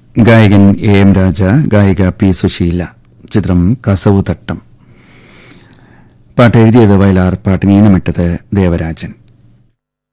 ഗായകൻ A M രാജ, ഗായിക P Susheela. ചിത്രം കസവുതട്ടം. പാട്ട് എഴുതിയത് വയലാർ, പാട്ടിന് ഈണമിട്ടത് ദേവരാജൻ.